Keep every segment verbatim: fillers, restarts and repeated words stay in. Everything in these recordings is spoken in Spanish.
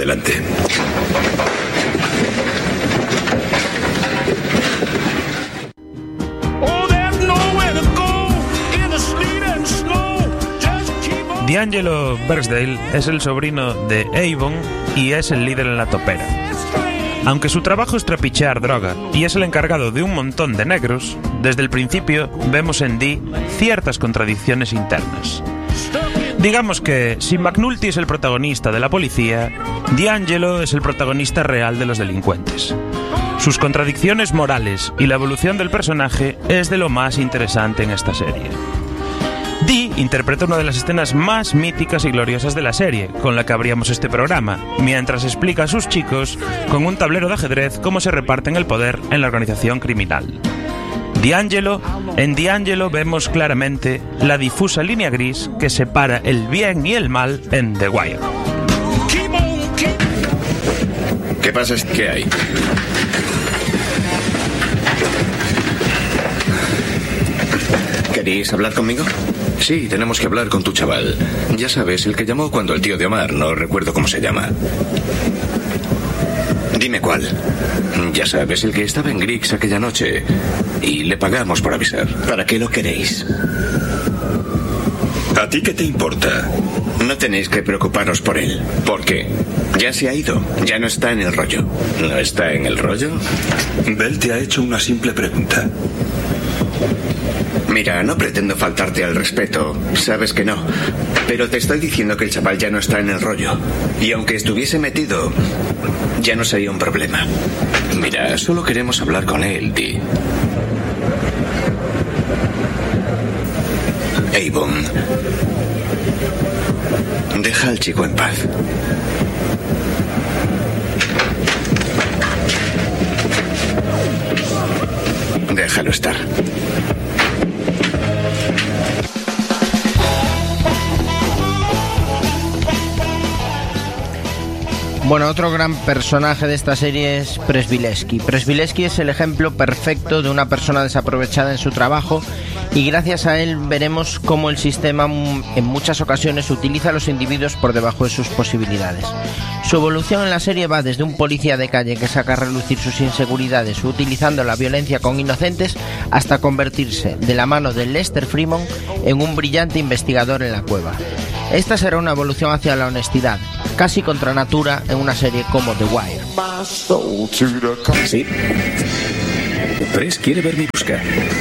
Adelante. D'Angelo Barksdale es el sobrino de Avon y es el líder en la topera. Aunque su trabajo es trapichear droga y es el encargado de un montón de negros, desde el principio vemos en Dee ciertas contradicciones internas. Digamos que, si McNulty es el protagonista de la policía, D'Angelo es el protagonista real de los delincuentes. Sus contradicciones morales y la evolución del personaje es de lo más interesante en esta serie. Dee interpreta una de las escenas más míticas y gloriosas de la serie, con la que abríamos este programa, mientras explica a sus chicos, con un tablero de ajedrez, cómo se reparten el poder en la organización criminal. D'Angelo, en D'Angelo vemos claramente la difusa línea gris que separa el bien y el mal en The Wire. ¿Qué pasa? ¿Qué hay? ¿Queréis hablar conmigo? Sí, tenemos que hablar con tu chaval. Ya sabes, el que llamó cuando el tío de Omar, no recuerdo cómo se llama. Dime cuál. Ya sabes, el que estaba en Griggs aquella noche. Y le pagamos por avisar. ¿Para qué lo queréis? ¿A ti qué te importa? No tenéis que preocuparos por él. ¿Por qué? Ya se ha ido. Ya no está en el rollo. ¿No está en el rollo? Bell te ha hecho una simple pregunta. Mira, no pretendo faltarte al respeto, sabes que no. Pero te estoy diciendo que el chaval ya no está en el rollo. Y aunque estuviese metido, ya no sería un problema. Mira, solo queremos hablar con él, Dee. Avon, deja al chico en paz. Déjalo estar. Bueno, otro gran personaje de esta serie es Przybylewski. Przybylewski es el ejemplo perfecto de una persona desaprovechada en su trabajo y gracias a él veremos cómo el sistema en muchas ocasiones utiliza a los individuos por debajo de sus posibilidades. Su evolución en la serie va desde un policía de calle que saca a relucir sus inseguridades utilizando la violencia con inocentes hasta convertirse, de la mano de Lester Fremont, en un brillante investigador en la cueva. Esta será una evolución hacia la honestidad, casi contra natura en una serie como The Wire. Sí. Press quiere ver mi busca.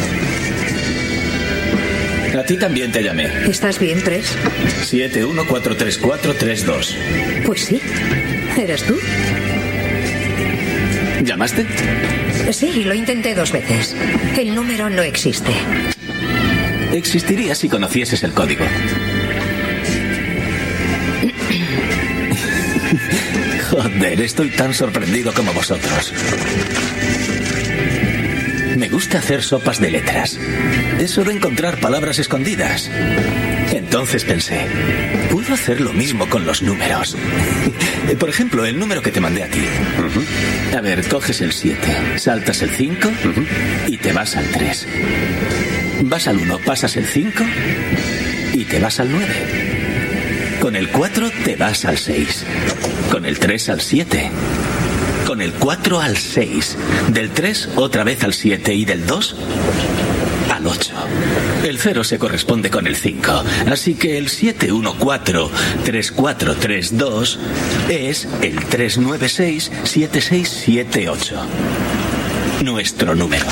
A ti también te llamé. ¿Estás bien, Press? siete uno cuatro tres cuatro tres dos. Pues sí. ¿Eres tú? ¿Llamaste? Sí, lo intenté dos veces. El número no existe. Existiría si conocieses el código. Joder, estoy tan sorprendido como vosotros. Me gusta hacer sopas de letras. Eso de encontrar palabras escondidas. Entonces pensé, puedo hacer lo mismo con los números. Por ejemplo, el número que te mandé a ti. Uh-huh. A ver, coges el siete, saltas el cinco uh-huh. y te vas al tres. Vas al uno, pasas el cinco y te vas al nueve. Con el cuatro te vas al seis. Con el tres al siete. Con el cuatro al seis. Del tres otra vez al siete y del dos al ocho. El cero se corresponde con el cinco. Así que el siete uno cuatro tres cuatro tres dos es el tres nueve seis siete seis siete ocho. Nuestro número.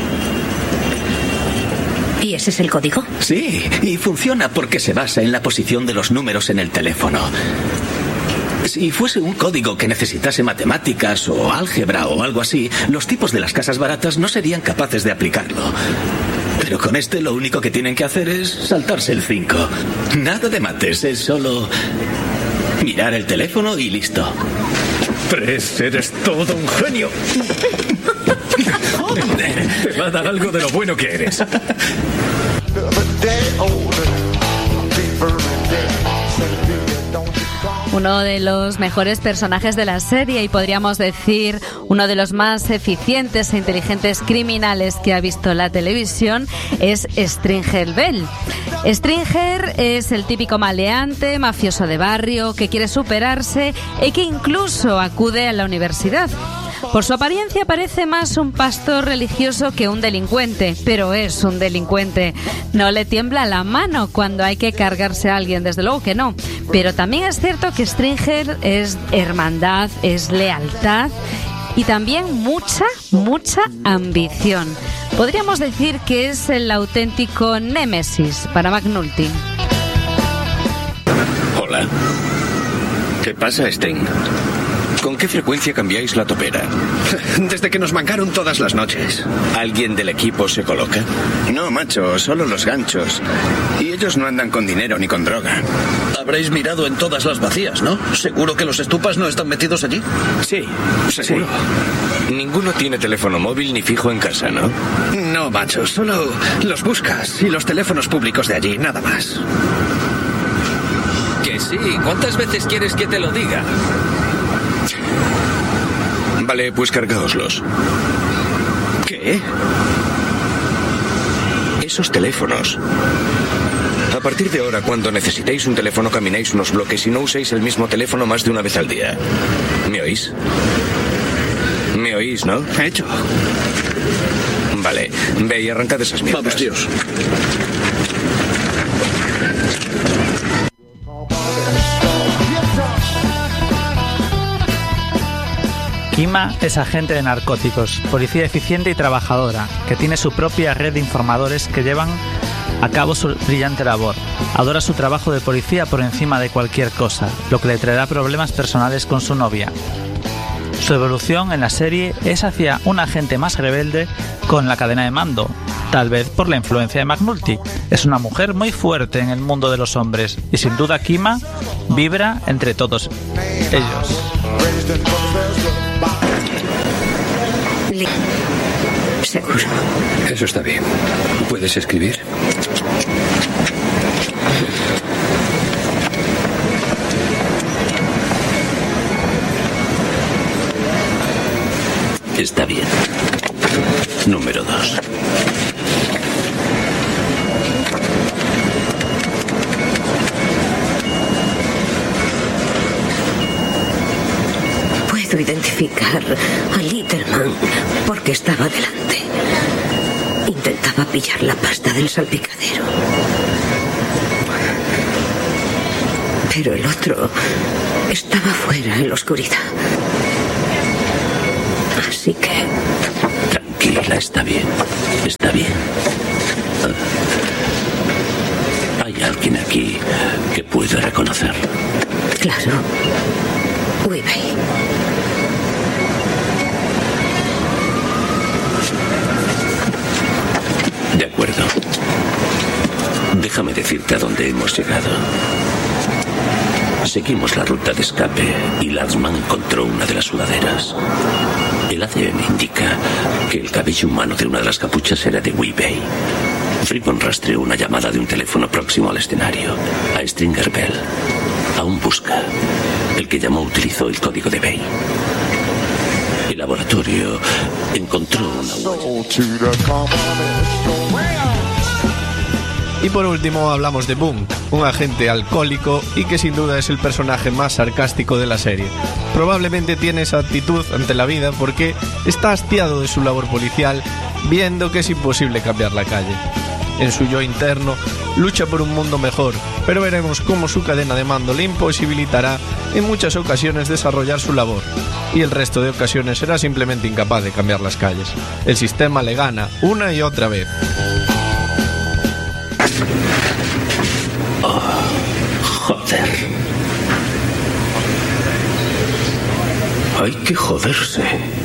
¿Y ese es el código? Sí, y funciona porque se basa en la posición de los números en el teléfono. Si fuese un código que necesitase matemáticas o álgebra o algo así, los tipos de las casas baratas no serían capaces de aplicarlo. Pero con este lo único que tienen que hacer es saltarse el cinco. Nada de mates, es solo mirar el teléfono y listo. Press, eres todo un genio. Te va a dar algo de lo bueno que eres. Uno de los mejores personajes de la serie y podríamos decir uno de los más eficientes e inteligentes criminales que ha visto la televisión es Stringer Bell. Stringer es el típico maleante, mafioso de barrio, que quiere superarse y que incluso acude a la universidad. Por su apariencia parece más un pastor religioso que un delincuente, pero es un delincuente. No le tiembla la mano cuando hay que cargarse a alguien, desde luego que no. Pero también es cierto que Stringer es hermandad, es lealtad y también mucha, mucha ambición. Podríamos decir que es el auténtico némesis para McNulty. Hola. ¿Qué pasa, Sting? ¿Con qué frecuencia cambiáis la topera? Desde que nos mancaron todas las noches. ¿Alguien del equipo se coloca? No, macho, solo los ganchos. Y ellos no andan con dinero ni con droga. Habréis mirado en todas las vacías, ¿no? ¿Seguro que los estupas no están metidos allí? Sí, seguro. Sí. Ninguno tiene teléfono móvil ni fijo en casa, ¿no? No, macho, solo los buscas y los teléfonos públicos de allí, nada más. Que sí, ¿cuántas veces quieres que te lo diga? Vale, pues cargaoslos. ¿Qué? Esos teléfonos. A partir de ahora, cuando necesitéis un teléfono, camináis unos bloques y no uséis el mismo teléfono más de una vez al día. ¿Me oís? ¿Me oís, no? Hecho. Vale, ve y arrancad esas mierdas. Vamos, tíos. Kima es agente de narcóticos, policía eficiente y trabajadora, que tiene su propia red de informadores que llevan a cabo su brillante labor. Adora su trabajo de policía por encima de cualquier cosa, lo que le traerá problemas personales con su novia. Su evolución en la serie es hacia un agente más rebelde con la cadena de mando, tal vez por la influencia de McNulty. Es una mujer muy fuerte en el mundo de los hombres y sin duda Kima vibra entre todos ellos. Seguro. Eso está bien. ¿Puedes escribir? Está bien. Número dos. Puedo identificar a Litterman porque estaba delante. Intentaba pillar la pasta del salpicadero. Pero el otro estaba fuera en la oscuridad. Así que... Tranquila, está bien. Está bien. Hay alguien aquí que pueda reconocer. Claro. Weebay. De acuerdo. Déjame decirte a dónde hemos llegado. Seguimos la ruta de escape y Lanzman encontró una de las sudaderas. El A D N indica que el cabello humano de una de las capuchas era de Weebay. Freeman rastreó una llamada de un teléfono próximo al escenario, a Stringer Bell. Aún busca. El que llamó utilizó el código de Bay. El laboratorio encontró una huella. Y por último hablamos de Boom, un agente alcohólico y que sin duda es el personaje más sarcástico de la serie. Probablemente tiene esa actitud ante la vida porque está hastiado de su labor policial, viendo que es imposible cambiar la calle. En su yo interno, lucha por un mundo mejor, pero veremos cómo su cadena de mando le imposibilitará en muchas ocasiones desarrollar su labor, y el resto de ocasiones será simplemente incapaz de cambiar las calles. El sistema le gana una y otra vez. Oh, joder. Hay que joderse.